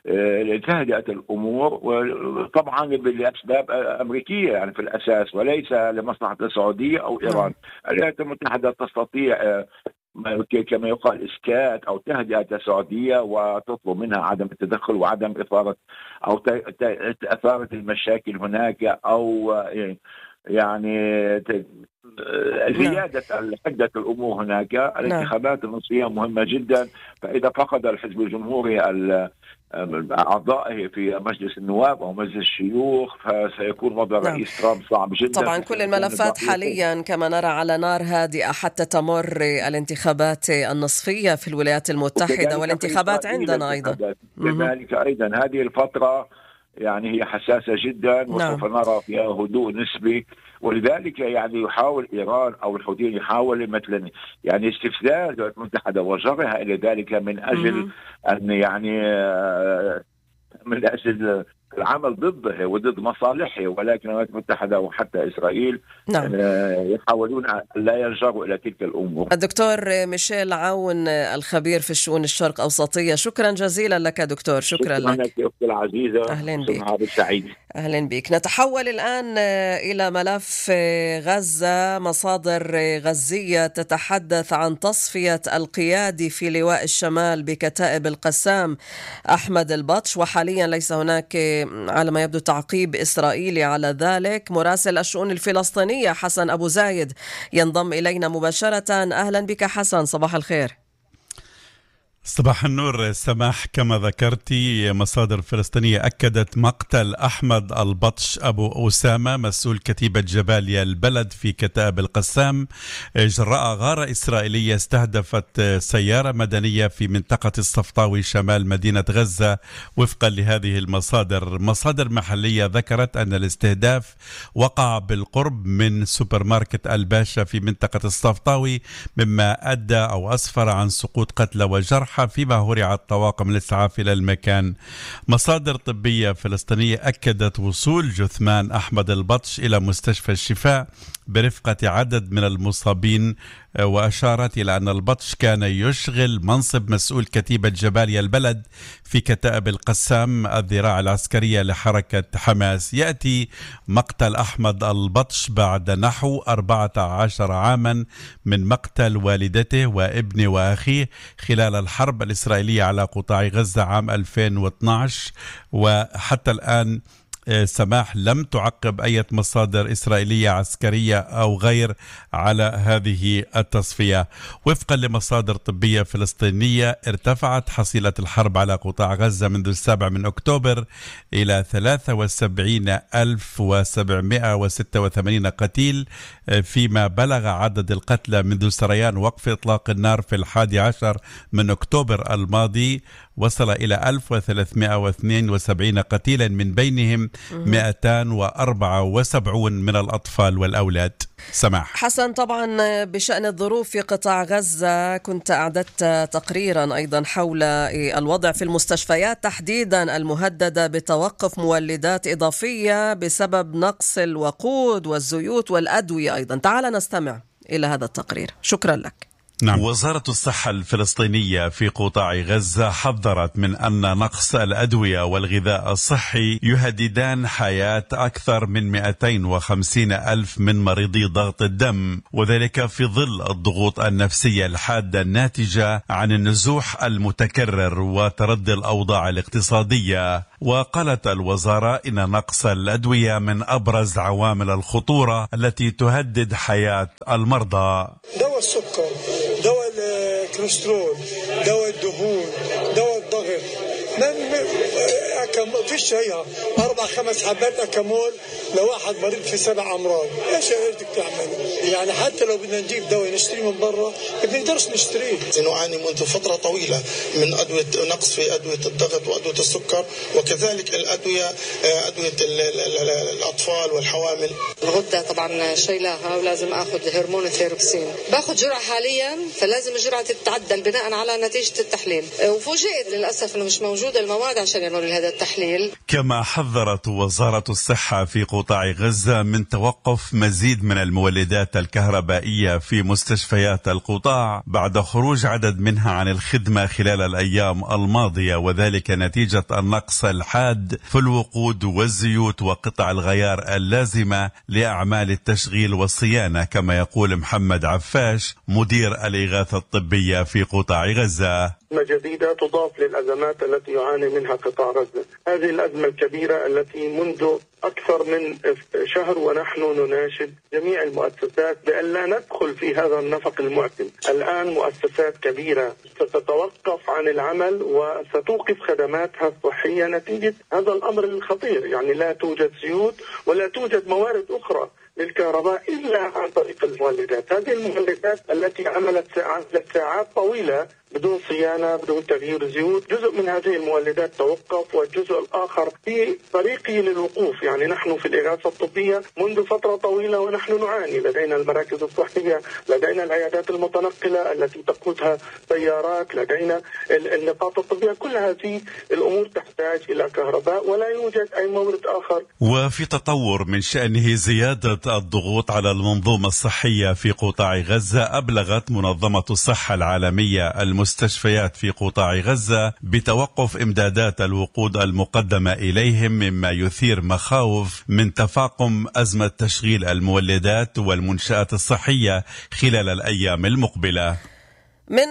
لتهدئة الأمور، وطبعا لأسباب أمريكية يعني في الأساس وليس لمصلحة السعودية أو إيران. الولايات المتحدة تستطيع كما يقال إسكات أو تهدئة السعودية وتطلب منها عدم التدخل وعدم إثارة أو إثارة المشاكل هناك، أو يعني زيادة حدة الأمور هناك. الانتخابات النصفية مهمة جدا، فإذا فقد الحزب الجمهوري أعضائه في مجلس النواب أو مجلس الشيوخ فسيكون وضع نعم. رئيس ترامب صعب جدا. طبعا كل الملفات حاليا كما نرى على نار هادئة حتى تمر الانتخابات النصفية في الولايات المتحدة والانتخابات عندنا أيضا. لذلك أيضا هذه الفترة يعني هي حساسة جدا وسوف نعم. نرى فيها هدوء نسبي، ولذلك يعني يحاول إيران أو الحوثيين يحاول مثلا يعني استفزاز الولايات المتحدة وجرها إلى ذلك من أجل م- أن يعني من أجل العمل ضده وضد مصالحه، ولكن الولايات المتحدة وحتى إسرائيل نعم. يحاولون لا يلجأوا إلى تلك الأمور. الدكتور ميشيل عون الخبير في الشؤون الشرق أوسطية، شكرا جزيلا لك دكتور. شكرا, شكرا لك أختي العزيزة. أهلا بك. سعيد. أهلا بك. نتحول الآن إلى ملف غزة. مصادر غزية تتحدث عن تصفية القيادي في لواء الشمال بكتائب القسام أحمد البطش، وحاليا ليس هناك على ما يبدو تعقيب إسرائيلي على ذلك. مراسل الشؤون الفلسطينية حسن أبو زايد ينضم إلينا مباشرة. أهلا بك حسن، صباح الخير. صباح النور سماح. كما ذكرتي مصادر فلسطينية أكدت مقتل أحمد البطش أبو أسامة مسؤول كتيبة جباليا البلد في كتائب القسام جراء غارة إسرائيلية استهدفت سيارة مدنية في منطقة الصفطاوي شمال مدينة غزة. وفقا لهذه المصادر، مصادر محلية ذكرت أن الاستهداف وقع بالقرب من سوبر ماركت الباشا في منطقة الصفطاوي، مما أدى أو أسفر عن سقوط قتلى وجرحى فيما هرعت طواقم الإسعاف إلى المكان. مصادر طبية فلسطينية أكدت وصول جثمان أحمد البطش إلى مستشفى الشفاء برفقة عدد من المصابين، وأشارت إلى أن البطش كان يشغل منصب مسؤول كتيبة جباليا البلد في كتائب القسام الذراع العسكرية لحركة حماس. يأتي مقتل أحمد البطش بعد نحو أربعة عشر عاما من مقتل والدته وابنه وأخيه خلال الحرب الإسرائيلية على قطاع غزة عام ألفين واثني عشر، وحتى الآن سماح لم تعقب أي مصادر إسرائيلية عسكرية أو غير على هذه التصفية. وفقا لمصادر طبية فلسطينية، ارتفعت حصيلة الحرب على قطاع غزة منذ السابع من أكتوبر إلى ثلاثة وسبعين ألف وسبعمائة وستة وثمانين قتيل، فيما بلغ عدد القتلى منذ سريان وقف إطلاق النار في الحادي عشر من أكتوبر الماضي وصل إلى ألف وثلاثمائة واثنين وسبعين قتيلا، من بينهم مئتين وأربعة وسبعين من الأطفال والأولاد. سماح حسن، طبعا بشأن الظروف في قطاع غزة كنت أعددت تقريرا أيضا حول الوضع في المستشفيات تحديدا المهددة بتوقف مولدات إضافية بسبب نقص الوقود والزيوت والأدوية أيضا. تعال نستمع إلى هذا التقرير. شكرا لك. نعم. وزارة الصحة الفلسطينية في قطاع غزة حذرت من أن نقص الأدوية والغذاء الصحي يهددان حياة أكثر من مئتين وخمسين ألف من مريضي ضغط الدم، وذلك في ظل الضغوط النفسية الحادة الناتجة عن النزوح المتكرر وتردي الأوضاع الاقتصادية. وقالت الوزارة إن نقص الأدوية من أبرز عوامل الخطورة التي تهدد حياة المرضى. دواء السكر، دواء الكوليسترول، دواء الدهون، دواء الضغط، ما فيش هيها أربع خمس حبات أكامول لواحد مريض في سبع أمراض. إيش بدك تعمل؟ يعني حتى لو بدنا نجيب دواء نشتريه من برا ما بنقدرش نشتريه. نعاني منذ فترة طويلة من أدوية نقص في أدوية الضغط وأدوية السكر، وكذلك الأدوية أدوية الأطفال والحوامل. الغدة طبعا شايلاها ولازم أخذ هرمون ثيروكسين، باخذ جرعة حاليا، فلازم الجرعة تتعدل بناء على نتيجة التحليل. وفوجئت للأسف إنه مش موجودة المواد عشان يعملوا هذا التحليل. كما حذرت وزارة الصحة في قطاع غزة من توقف مزيد من المولدات الكهربائية في مستشفيات القطاع بعد خروج عدد منها عن الخدمة خلال الأيام الماضية، وذلك نتيجة النقص الحاد في الوقود والزيوت وقطع الغيار اللازمة لأعمال التشغيل والصيانة، كما يقول محمد عفاش مدير الإغاثة الطبية في قطاع غزة. جديدة تضاف للأزمات التي يعاني منها قطاع غزة. هذه الأزمة الكبيرة التي منذ أكثر من شهر ونحن نناشد جميع المؤسسات بأن لا ندخل في هذا النفق المعتم. الآن مؤسسات كبيرة ستتوقف عن العمل وستوقف خدماتها الصحية نتيجة هذا الأمر الخطير. يعني لا توجد زيوت ولا توجد موارد أخرى للكهرباء إلا عن طريق المولدات. هذه المولدات التي عملت عملت ساعات طويلة بدون صيانة بدون تغيير زيوت، جزء من هذه المولدات توقف والجزء الآخر في طريقه للوقوف. يعني نحن في الإغاثة الطبية منذ فترة طويلة ونحن نعاني. لدينا المراكز الصحية، لدينا العيادات المتنقلة التي تقودها سيارات، لدينا النقاط الطبية. كل هذه الأمور تحتاج إلى كهرباء ولا يوجد أي مورد آخر. وفي تطور من شأنه زيادة الضغوط على المنظومة الصحية في قطاع غزة، أبلغت منظمة الصحة العالمية المستشفيات في قطاع غزة بتوقف إمدادات الوقود المقدمة إليهم، مما يثير مخاوف من تفاقم أزمة تشغيل المولدات والمنشآت الصحية خلال الأيام المقبلة. من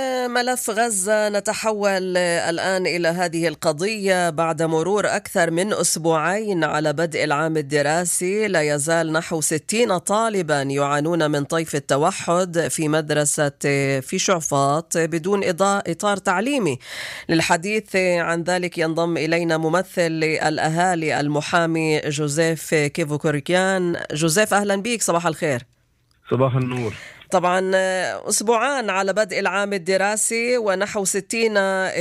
ملف غزة نتحول الآن إلى هذه القضية. بعد مرور أكثر من أسبوعين على بدء العام الدراسي، لا يزال نحو ستين طالبا يعانون من طيف التوحد في مدرسة في شعفاط بدون إطار تعليمي. للحديث عن ذلك ينضم إلينا ممثل الأهالي المحامي جوزيف كيفوكوريكيان. جوزيف، أهلا بيك، صباح الخير. صباح النور. طبعا أسبوعان على بدء العام الدراسي ونحو ستين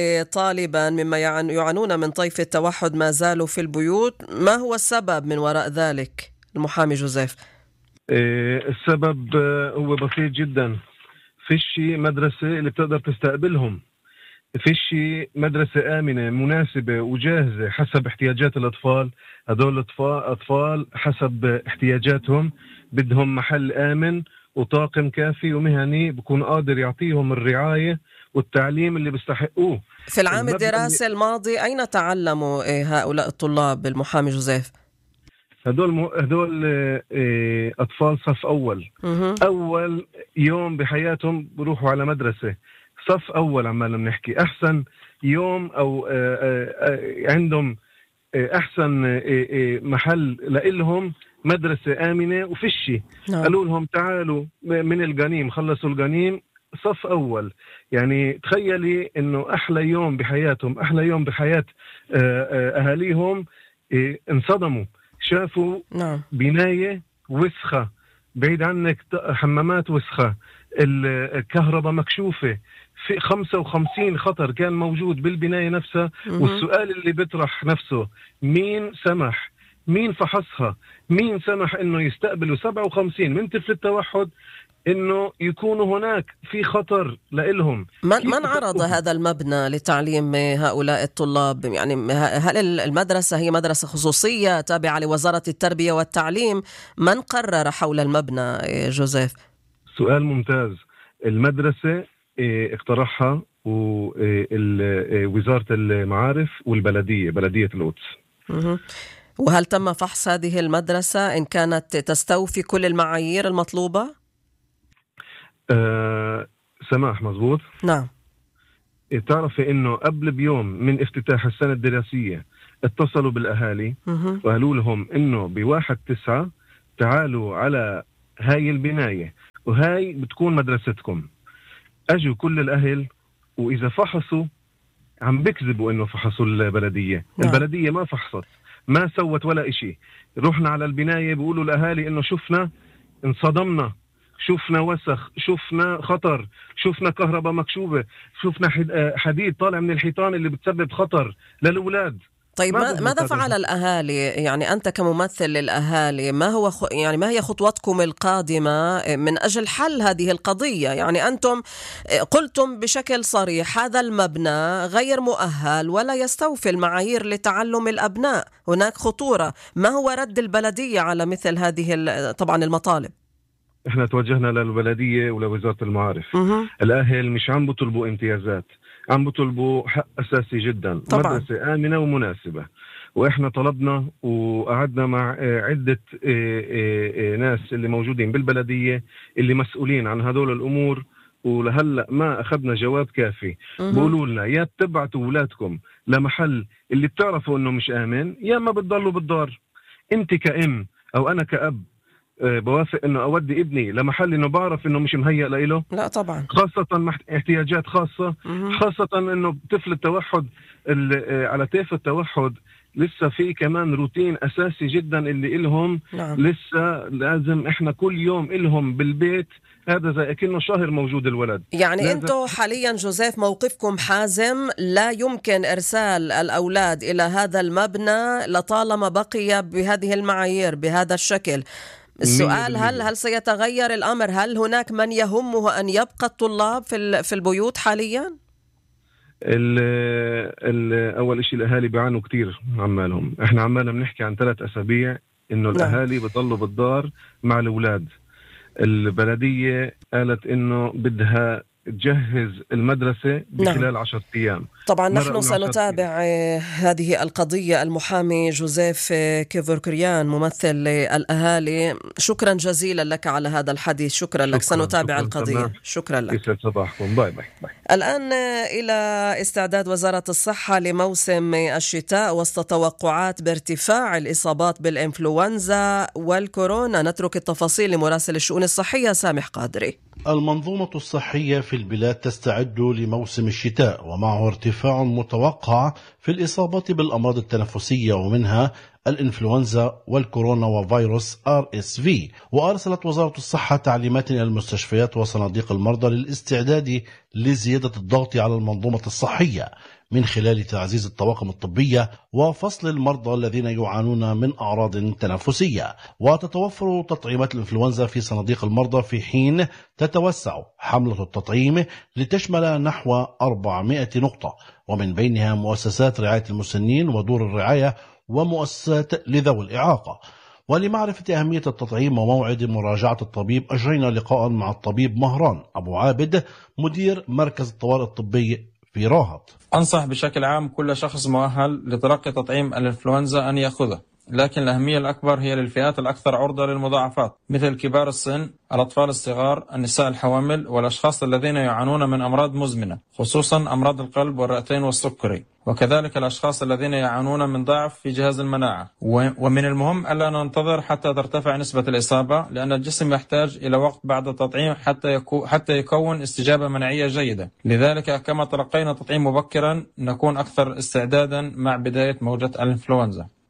طالبا مما يعانون من طيف التوحد ما زالوا في البيوت. ما هو السبب من وراء ذلك المحامي جوزيف؟ السبب هو بسيط جدا. فيش مدرسة اللي بتقدر تستقبلهم، فيش مدرسة آمنة مناسبة وجاهزة حسب احتياجات الأطفال. هذول الأطفال حسب احتياجاتهم بدهم محل آمن وطاقم كافي ومهني بكون قادر يعطيهم الرعاية والتعليم اللي بيستحقوه. في العام الدراسي الماضي أين تعلموا هؤلاء الطلاب المحامي جوزيف؟ هدول م... هدول أطفال صف أول. م- أول يوم بحياتهم بروحوا على مدرسة صف أول. عمالنا بنحكي أحسن يوم أو عندهم أحسن محل لإلهم مدرسة آمنة وفشي. نعم. قالوا لهم تعالوا من القنيم، خلصوا القنيم صف أول. يعني تخيلي إنه أحلى يوم بحياتهم، أحلى يوم بحياة أهاليهم، انصدموا. شافوا نعم. بناية وسخة بعيد عنك، حمامات وسخة، الكهرباء مكشوفة، في خمسة وخمسين خطر كان موجود بالبناية نفسها. والسؤال اللي بيطرح نفسه مين سمح، مين فحصها، مين سمح انه يستقبلوا سبعة وخمسين من طفل التوحد انه يكونوا هناك في خطر لإلهم؟ من من عرض هذا المبنى لتعليم هؤلاء الطلاب؟ يعني هل المدرسة هي مدرسة خصوصية تابعة لوزارة التربية والتعليم؟ من قرر حول المبنى جوزيف؟ سؤال ممتاز. المدرسة اقترحها ووزارة المعارف والبلدية، بلدية القدس. وهل تم فحص هذه المدرسة إن كانت تستوفي كل المعايير المطلوبة؟ أه سماح مزبوط. نعم. تعرفي إنه قبل بيوم من افتتاح السنة الدراسية اتصلوا بالأهالي وقالوا لهم إنه بواحد تسعة تعالوا على هاي البناية وهاي بتكون مدرستكم. أجوا كل الأهل وإذا فحصوا عم بكذبوا إنه فحصوا البلدية. نعم. البلدية ما فحصت، ما سوت ولا إشي. رحنا على البناية بيقولوا الأهالي إنه شفنا انصدمنا، شفنا وسخ، شفنا خطر، شفنا كهرباء مكشوفة، شفنا حديد طالع من الحيطان اللي بتسبب خطر للأولاد. طيب ماذا فعل الأهالي؟ يعني أنت كممثل للأهالي، ما هو خ... يعني ما هي خطوتكم القادمة من أجل حل هذه القضية؟ يعني أنتم قلتم بشكل صريح هذا المبنى غير مؤهل ولا يستوفي المعايير لتعلم الأبناء، هناك خطورة. ما هو رد البلدية على مثل هذه طبعا المطالب؟ احنا توجهنا للبلدية ولوزارة المعارف. مه. الأهل مش عم بطلبوا امتيازات، عم بطلبوا حق أساسي جدا. طبعا. مدرسة آمنة ومناسبة. وإحنا طلبنا وقعدنا مع عدة ناس اللي موجودين بالبلدية اللي مسؤولين عن هدول الأمور، ولهلأ ما أخذنا جواب كافي. بقولوا لنا يا بتبعتوا أولادكم لمحل اللي بتعرفوا إنه مش آمن، يا ما بتضلوا بالدار. أنت كأم أو أنا كأب بوافق انه اودي ابني لمحل انه بعرف انه مش مهيأ له؟ لا طبعا. خاصة احتياجات خاصة. مم. خاصة انه طفل التوحد على طيف التوحد لسه في كمان روتين اساسي جدا اللي إلهم. نعم. لسه لازم احنا كل يوم إلهم بالبيت، هذا زي كأنه شهر موجود الولد. يعني انتو حاليا جوزيف موقفكم حازم، لا يمكن ارسال الاولاد الى هذا المبنى لطالما بقي بهذه المعايير بهذا الشكل. السؤال هل هل سيتغير الأمر؟ هل هناك من يهمه أن يبقى الطلاب في في البيوت حاليا؟ ال ال أول شيء الأهالي بيعانوا كتير عمالهم. إحنا عمالنا بنحكي عن ثلاث أسابيع إنه الأهالي بيضلوا بالدار مع الأولاد. البلدية قالت إنه بدها تجهز المدرسة بخلال نعم. عشرة أيام. طبعا نحن سنتابع هذه القضية. المحامي جوزيف كيفوركريان ممثل الأهالي، شكرا جزيلا لك على هذا الحديث. شكرا, شكرا لك. سنتابع شكرا القضية. تمام. شكرا لك. يسعد صباحكم. باي باي باي. الآن إلى استعداد وزارة الصحة لموسم الشتاء وسط توقعات بارتفاع الإصابات بالإنفلونزا والكورونا. نترك التفاصيل لمراسل الشؤون الصحية سامح قادري. المنظومة الصحية في البلاد تستعد لموسم الشتاء ومعه ارتفاع متوقع في الإصابة بالأمراض التنفسية ومنها الإنفلونزا والكورونا وفيروس آر إس في. وأرسلت وزارة الصحة تعليمات إلى المستشفيات وصناديق المرضى للاستعداد لزيادة الضغط على المنظومة الصحية من خلال تعزيز الطواقم الطبية وفصل المرضى الذين يعانون من أعراض تنفسية. وتتوفر تطعيمات الإنفلونزا في صناديق المرضى في حين تتوسع حملة التطعيم لتشمل نحو أربعمائة نقطة، ومن بينها مؤسسات رعاية المسنين ودور الرعاية ومؤسسات لذوي الإعاقة. ولمعرفة أهمية التطعيم وموعد مراجعة الطبيب أجرينا لقاء مع الطبيب مهران أبو عابد مدير مركز الطوارئ الطبي في راهط. أنصح بشكل عام كل شخص مؤهل لتلقي تطعيم الإنفلونزا أن يأخذه، لكن الأهمية الأكبر هي للفئات الأكثر عرضة للمضاعفات مثل كبار السن، الأطفال الصغار، النساء الحوامل، والأشخاص الذين يعانون من أمراض مزمنة خصوصا أمراض القلب والرئتين والسكري، وكذلك الأشخاص الذين يعانون من ضعف في جهاز المناعة. ومن المهم ألا ننتظر حتى ترتفع نسبة الإصابة، لأن الجسم يحتاج إلى وقت بعد التطعيم حتى يكو حتى يكون استجابة مناعية جيدة. لذلك كما تلقينا تطعيم مبكرا نكون أكثر استعدادا مع بداية موجة الإنفلونزا.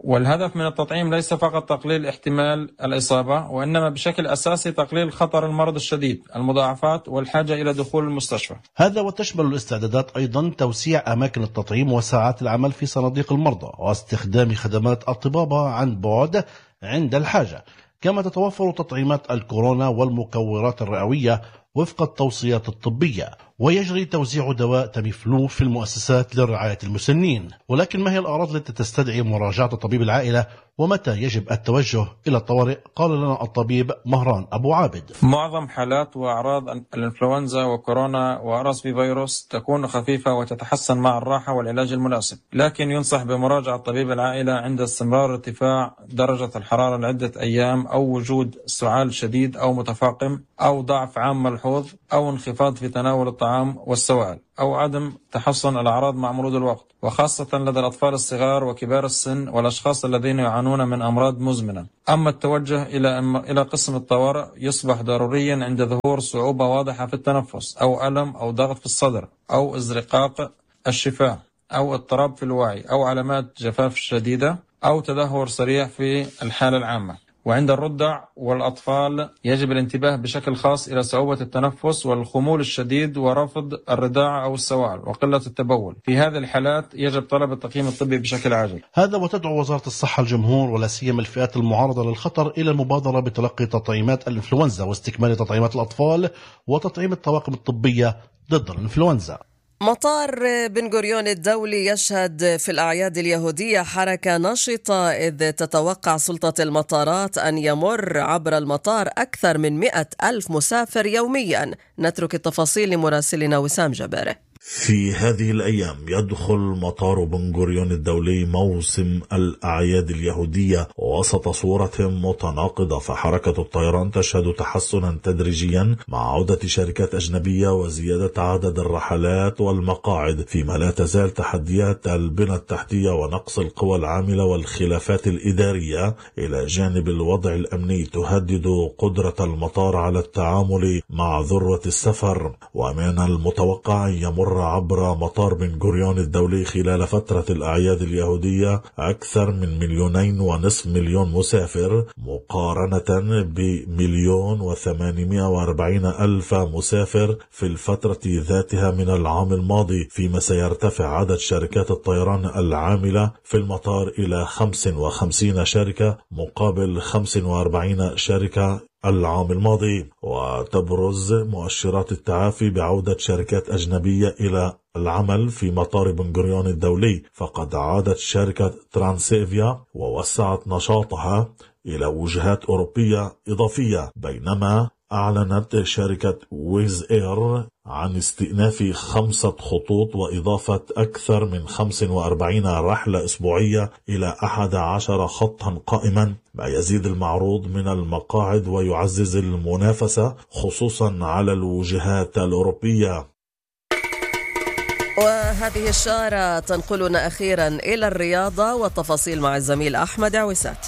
والهدف من التطعيم ليس فقط تقليل احتمال الإصابة، وإنما بشكل أساسي تقليل خطر المرض الشديد، المضاعفات والحاجة إلى دخول المستشفى. هذا وتشمل الاستعدادات أيضا توسيع أماكن التطعيم وساعات العمل في صناديق المرضى واستخدام خدمات الطبابة عن بعد عند الحاجة، كما تتوفر تطعيمات الكورونا والمكورات الرئوية وفق التوصيات الطبية، ويجري توزيع دواء تاميفلو في المؤسسات لرعاية المسنين. ولكن ما هي الأعراض التي تستدعي مراجعة طبيب العائلة ومتى يجب التوجه إلى الطوارئ؟ قال لنا الطبيب مهران أبو عابد. معظم حالات وأعراض الإنفلونزا وكورونا وآرس في فيروس تكون خفيفة وتتحسن مع الراحة والعلاج المناسب، لكن ينصح بمراجعة طبيب العائلة عند استمرار ارتفاع درجة الحرارة لعدة أيام، أو وجود سعال شديد أو متفاقم، أو ضعف عام ملحوظ، أو انخفاض في تناول الطعام والسوائل، أو عدم تحسن الأعراض مع مرور الوقت، وخاصة لدى الأطفال الصغار وكبار السن والأشخاص الذين يعانون من أمراض مزمنة. أما التوجه إلى إلى قسم الطوارئ يصبح ضروريا عند ظهور صعوبة واضحة في التنفس، أو ألم أو ضغط في الصدر، أو ازرقاق الشفاه، أو اضطراب في الوعي، أو علامات جفاف شديدة، أو تدهور سريع في الحالة العامة. وعند الرضع والأطفال يجب الانتباه بشكل خاص إلى صعوبة التنفس والخمول الشديد ورفض الرضاعة أو السوائل وقلة التبول. في هذه الحالات يجب طلب التقييم الطبي بشكل عاجل. هذا وتدعو وزارة الصحة الجمهور ولا سيما الفئات المعرضة للخطر إلى المبادرة بتلقي تطعيمات الإنفلونزا واستكمال تطعيمات الأطفال وتطعيم الطواقم الطبية ضد الإنفلونزا. مطار بن غوريون الدولي يشهد في الأعياد اليهودية حركة نشطة، إذ تتوقع سلطة المطارات أن يمر عبر المطار أكثر من مئة ألف مسافر يوميا. نترك التفاصيل لمراسلنا وسام جبارة. في هذه الأيام يدخل مطار بن غوريون الدولي موسم الأعياد اليهودية وسط صورة متناقضة، فحركة الطيران تشهد تحسنا تدريجيا مع عودة شركات أجنبية وزيادة عدد الرحلات والمقاعد، فيما لا تزال تحديات البنى التحتية ونقص القوى العاملة والخلافات الإدارية إلى جانب الوضع الأمني تهدد قدرة المطار على التعامل مع ذروة السفر. ومن المتوقع أن يمر عبر مطار بن غوريون الدولي خلال فترة الأعياد اليهودية أكثر من مليونين ونصف مليون مسافر، مقارنة بمليون وثمانمائة وأربعين ألف مسافر في الفترة ذاتها من العام الماضي، فيما سيرتفع عدد شركات الطيران العاملة في المطار إلى خمسة وخمسين شركة مقابل خمسة وأربعين شركة العام الماضي. وتبرز مؤشرات التعافي بعودة شركات أجنبية إلى العمل في مطار بن غوريون الدولي، فقد عادت شركة ترانسيفيا ووسعت نشاطها إلى وجهات أوروبية إضافية، بينما أعلنت شركة ويز إير عن استئناف خمسة خطوط وإضافة أكثر من خمسة وأربعين رحلة أسبوعية إلى أحد عشر خطا قائما، ما يزيد المعروض من المقاعد ويعزز المنافسة خصوصا على الوجهات الأوروبية. وهذه الشارة تنقلنا أخيرا إلى الرياضة والتفاصيل مع الزميل أحمد عويسات.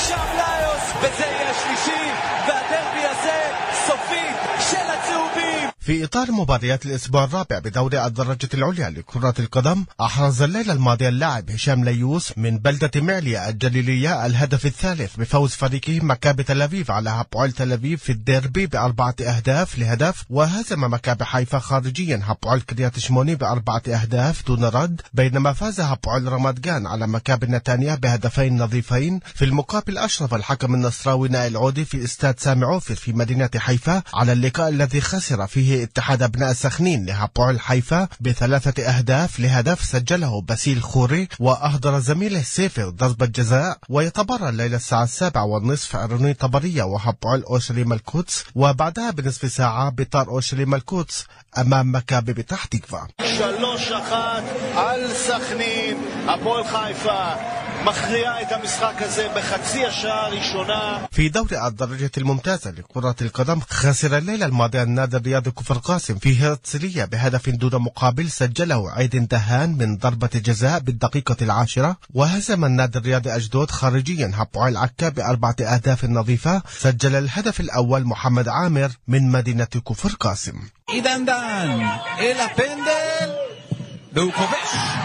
في إطار مباريات الأسبوع الرابع بدوري الدرجة العليا لكرة القدم، أحرز الليلة الماضية اللاعب هشام ليوس من بلدة معلية الجليلية الهدف الثالث بفوز فريقه مكابي تل أبيب على هابويل تل أبيب في الديربي بأربعة أهداف لهدف، وهزم مكابي حيفا خارجيا هابويل كريات شموني بأربعة أهداف دون رد، بينما فاز هابويل رماد جان على مكابي نتانيا بهدفين نظيفين. في المقابل أشرف الحكم النصراوي نائل عودي في استاد سامي عوفر في مدينة حيفا على اللقاء الذي خسر فيه اتحاد أبناء سخنين لهابويل حيفا بثلاثة أهداف لهدف سجله باسيل خوري، وأهدر زميله سيفر ضربة جزاء. ويتبرى الليلة الساعة السابعة والنصف روني طبرية وهابويل أورشليم القدس، وبعدها بنصف ساعة بطار أورشليم القدس أمام مكابي بتح تקווה. שלוש אחת על סכנין, הפועל חיפה מכריעה את המשחק הזה בחצי השעה הראשונה. في دوري الدرجة الممتازة لكرة القدم، خسر الليلة الماضية النادي الرياضي كفر قاسم في هرتسلية بهدف دون مقابل سجله عيد دهان من ضربة جزاء بالدقيقة العاشرة، وهزم النادي الرياضي أجدود خارجيا هابويل عكا بأربعة أهداف نظيفة، سجل الهدف الأول محمد عامر من مدينة كفر قاسم. עידן דן אל הפנדל והוא כובש.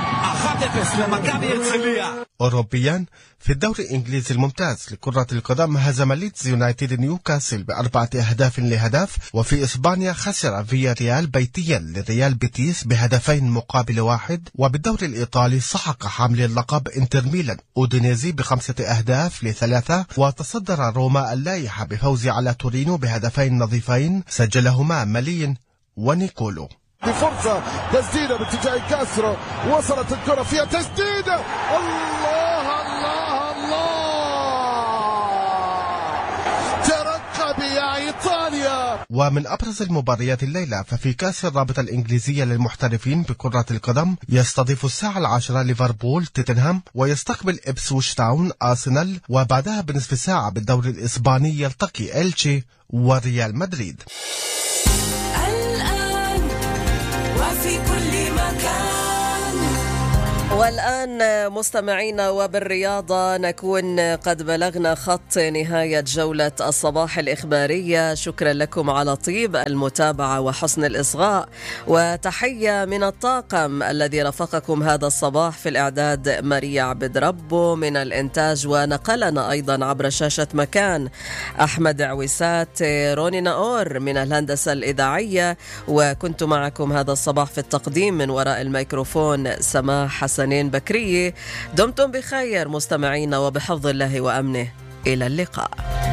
אחת אפס למכבי הרצליה. أوروبيا في الدوري الإنجليزي الممتاز لكرة القدم هزم ليدز يونايتد نيوكاسل بأربعة أهداف لهدف. وفي إسبانيا خسر فيا ريال بيتيا لريال بيتيس بهدفين مقابل واحد. وبالدوري الإيطالي سحق حامل اللقب انتر ميلان أودينيزي بخمسة أهداف لثلاثة. وتصدر روما اللائحة بفوز على تورينو بهدفين نظيفين سجلهما مالين ونيكولو. بفرصة تسديدة باتجاه كاسرو، وصلت الكرة فيها تسديدة، الله الله الله، ترقب يا إيطاليا. ومن أبرز المباريات الليلة ففي كأس الرابطة الإنجليزية للمحترفين بكرة القدم يستضيف الساعة العاشرة ليفربول توتنهام، ويستقبل إبسويتش تاون أرسنال، وبعدها بنصف ساعة بالدوري الإسباني يلتقي إلتشي وريال مدريد. في كل مكان. والآن مستمعينا وبالرياضة نكون قد بلغنا خط نهاية جولة الصباح الإخبارية. شكرا لكم على طيب المتابعة وحسن الإصغاء، وتحية من الطاقم الذي رافقكم هذا الصباح. في الإعداد ماريا عبد ربه، من الإنتاج ونقلنا أيضا عبر شاشة مكان أحمد عويسات، روني ناور من الهندسة الإذاعية، وكنت معكم هذا الصباح في التقديم من وراء الميكروفون سماح حسنين بكرية. دمتم بخير مستمعين وبحفظ الله وأمنه، إلى اللقاء.